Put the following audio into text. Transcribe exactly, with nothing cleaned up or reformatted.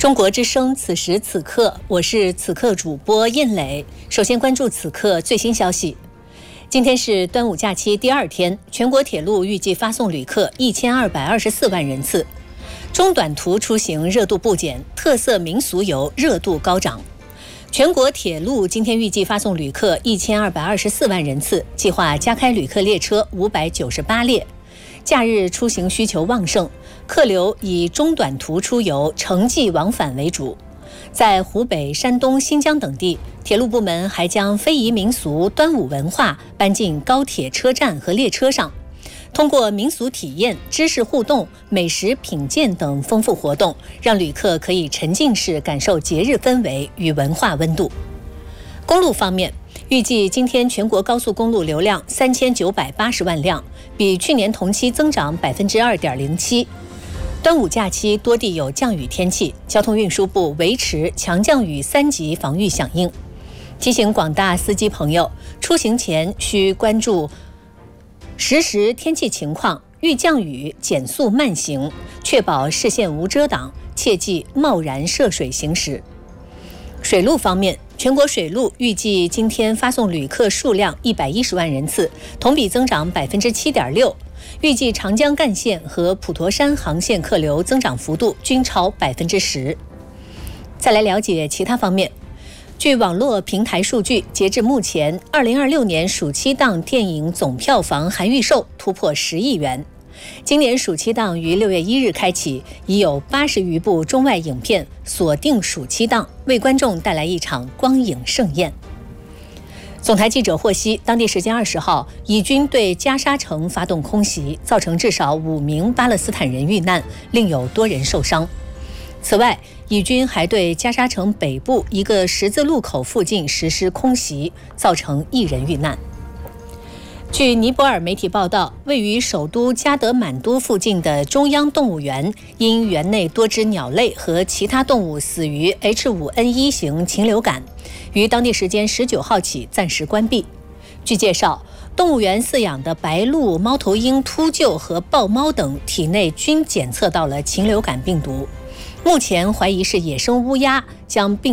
中国之声，此时此刻，我是此刻主播印磊。首先关注此刻最新消息。今天是端午假期第二天，全国铁路预计发送旅客一千二百二十四万人次。中短途出行热度不减，特色民俗游热度高涨。全国铁路今天预计发送旅客一千二百二十四万人次，计划加开旅客列车五百九十八列。假日出行需求旺盛，客流以中短途出游、城际往返为主。在湖北、山东、新疆等地，铁路部门还将非遗民俗、端午文化搬进高铁车站和列车上，通过民俗体验、知识互动、美食品鉴等丰富活动，让旅客可以沉浸式感受节日氛围与文化温度。公路方面，预计今天全国高速公路流量三千九百八十万辆，比去年同期增长百分之二点零七。端午假期多地有降雨天气，交通运输部维持强降雨三级防御响应，提醒广大司机朋友，出行前需关注实时天气情况，遇降雨减速慢行，确保视线无遮挡，切忌贸然涉水行驶。水路方面，全国水路预计今天发送旅客数量一百一十万人次，同比增长百分之七点六。预计长江干线和普陀山航线客流增长幅度均超百分之十。再来了解其他方面，据网络平台数据，截至目前，二零二六年暑期档电影总票房含预售突破十亿元。今年暑期档于六月一日开启，已有八十余部中外影片锁定暑期档，为观众带来一场光影盛宴。总台记者获悉，当地时间二十号，以军对加沙城发动空袭，造成至少五名巴勒斯坦人遇难，另有多人受伤。此外，以军还对加沙城北部一个十字路口附近实施空袭，造成一人遇难。据尼泊尔媒体报道，位于首都加德满都附近的中央动物园，因园内多只鸟类和其他动物死于 H 五 N 一 型禽流感，于当地时间十九号起暂时关闭。据介绍，动物园饲养的白鹭、猫头鹰、秃鹫和豹猫等体内均检测到了禽流感病毒，目前怀疑是野生乌鸦将病